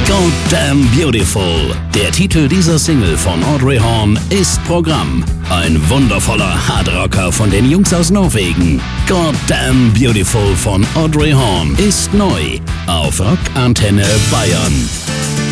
Goddamn Beautiful. Der Titel dieser Single von Audrey Horne ist Programm. Ein wundervoller Hardrocker von den Jungs aus Norwegen. Goddamn Beautiful von Audrey Horne ist neu auf Rock Antenne Bayern.